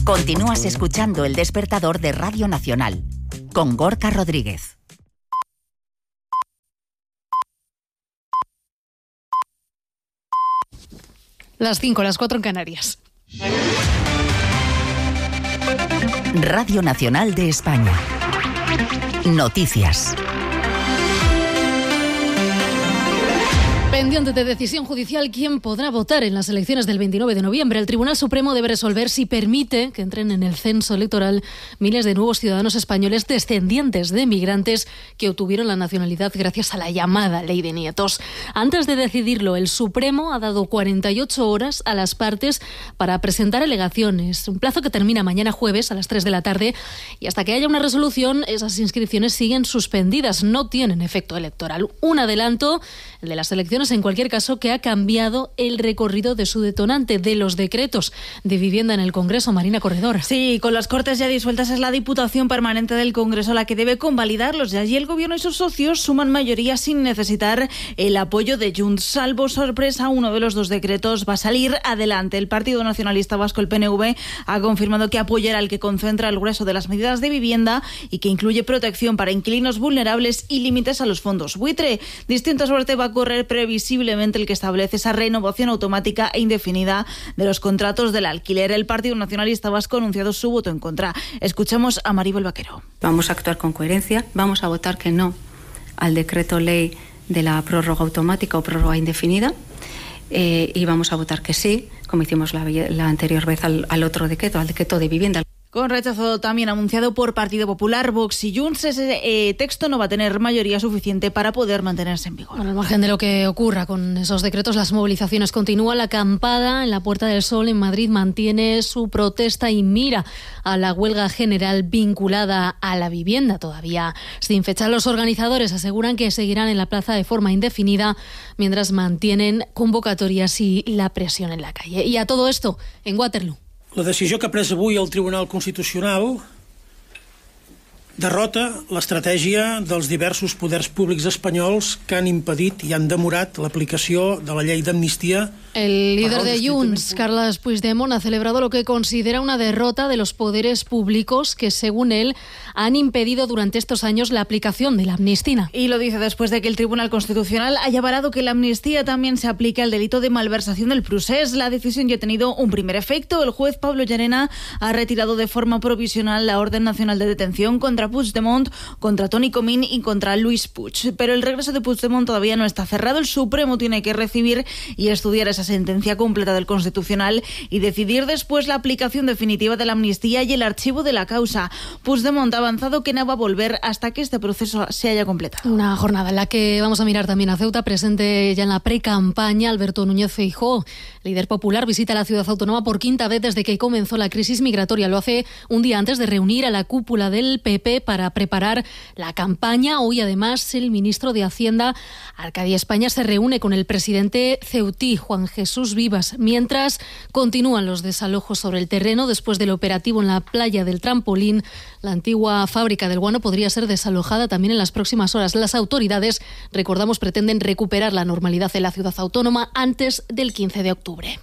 Continúas escuchando El Despertador de Radio Nacional, con Gorka Rodríguez. Las 5, las 4 en Canarias. Radio Nacional de España. Noticias. Pendiente de decisión judicial, ¿quién podrá votar en las elecciones del 29 de noviembre? El Tribunal Supremo debe resolver si permite que entren en el censo electoral miles de nuevos ciudadanos españoles descendientes de migrantes que obtuvieron la nacionalidad gracias a la llamada Ley de Nietos. Antes de decidirlo, el Supremo ha dado 48 horas a las partes para presentar alegaciones, un plazo que termina mañana jueves a las 3 de la tarde, y hasta que haya una resolución, esas inscripciones siguen suspendidas, no tienen efecto electoral. Un adelanto, el de las elecciones en cualquier caso, que ha cambiado el recorrido de su detonante, de los decretos de vivienda en el Congreso. Marina Corredor. Sí, con las Cortes ya disueltas es la Diputación Permanente del Congreso la que debe convalidarlos, y allí el Gobierno y sus socios suman mayoría sin necesitar el apoyo de Junts. Salvo sorpresa, uno de los dos decretos va a salir adelante. El Partido Nacionalista Vasco, el PNV, ha confirmado que apoyará el que concentra el grueso de las medidas de vivienda y que incluye protección para inquilinos vulnerables y límites a los fondos buitre. Distinta suerte va a correr previsiblemente el que establece esa renovación automática e indefinida de los contratos del alquiler. El Partido Nacionalista Vasco ha anunciado su voto en contra. Escuchamos a Maribel Vaquero. Vamos a actuar con coherencia, vamos a votar que no al decreto ley de la prórroga automática o prórroga indefinida, y vamos a votar que sí, como hicimos la anterior vez al otro decreto, al decreto de vivienda. Con rechazo también anunciado por Partido Popular, Vox y Junts, ese texto no va a tener mayoría suficiente para poder mantenerse en vigor. Bueno, al margen de lo que ocurra con esos decretos, las movilizaciones continúan. La acampada en la Puerta del Sol en Madrid mantiene su protesta y mira a la huelga general vinculada a la vivienda. Todavía sin fecha, los organizadores aseguran que seguirán en la plaza de forma indefinida mientras mantienen convocatorias y la presión en la calle. Y a todo esto, en Waterloo. La decisió que ha pres avui el Tribunal Constitucional derrota l'estratègia dels diversos poders públics espanyols que han impedit i han demorat l'aplicació de la llei d'amnistia. El líder de Junts, Carles Puigdemont, ha celebrado lo que considera una derrota de los poderes públicos que, según él, han impedido durante estos años la aplicación de la amnistía. Y lo dice después de que el Tribunal Constitucional haya avalado que la amnistía también se aplique al delito de malversación del procés. La decisión ya ha tenido un primer efecto. El juez Pablo Llarena ha retirado de forma provisional la orden nacional de detención contra Puigdemont, contra Toni Comín y contra Luis Puig. Pero el regreso de Puigdemont todavía no está cerrado. El Supremo tiene que recibir y estudiar esa sentencia completa del Constitucional y decidir después la aplicación definitiva de la amnistía y el archivo de la causa. Puigdemont ha avanzado que no va a volver hasta que este proceso se haya completado. Una jornada en la que vamos a mirar también a Ceuta, presente ya en la pre-campaña. Alberto Núñez Feijóo, líder popular, visita la ciudad autónoma por quinta vez desde que comenzó la crisis migratoria. Lo hace un día antes de reunir a la cúpula del PP para preparar la campaña. Hoy, además, el ministro de Hacienda, Arcadia España, se reúne con el presidente ceutí, Juan Jesús Vivas, mientras continúan los desalojos sobre el terreno. Después del operativo en la playa del Trampolín, la antigua fábrica del guano podría ser desalojada también en las próximas horas. Las autoridades, recordamos, pretenden recuperar la normalidad en la ciudad autónoma antes del 15 de octubre.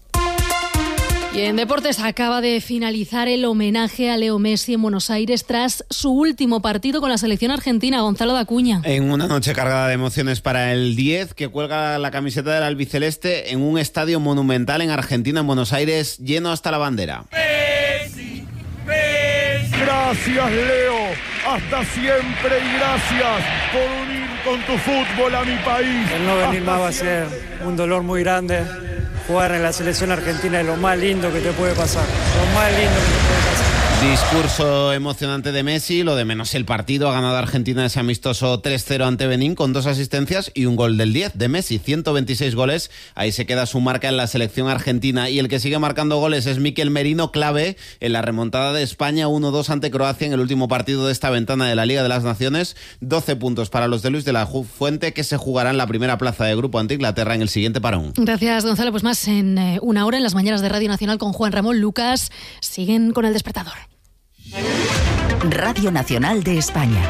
Y en deportes, acaba de finalizar el homenaje a Leo Messi en Buenos Aires tras su último partido con la selección argentina. Gonzalo Dacuña. En una noche cargada de emociones para el 10, que cuelga la camiseta del albiceleste en un estadio monumental en Argentina, en Buenos Aires, lleno hasta la bandera. Messi, Messi. Gracias, Leo. Hasta siempre y gracias por unir con tu fútbol a mi país. El no venir más va a ser un dolor muy grande. Jugar en la selección argentina es lo más lindo que te puede pasar. Lo más lindo que te puede pasar. Discurso emocionante de Messi, lo de menos el partido. Ha ganado Argentina ese amistoso 3-0 ante Benín con 2 asistencias y un gol del 10 de Messi, 126 goles. Ahí se queda su marca en la selección argentina. Y el que sigue marcando goles es Mikel Merino, clave en la remontada de España 1-2 ante Croacia en el último partido de esta ventana de la Liga de las Naciones. 12 puntos para los de Luis de la Fuente, que se jugarán la primera plaza de grupo ante Inglaterra en el siguiente parón. Gracias, Gonzalo. Pues más en una hora en las mañanas de Radio Nacional con Juan Ramón Lucas. Siguen con El Despertador. Radio Nacional de España.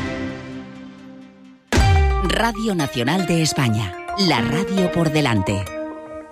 Radio Nacional de España. La radio por delante.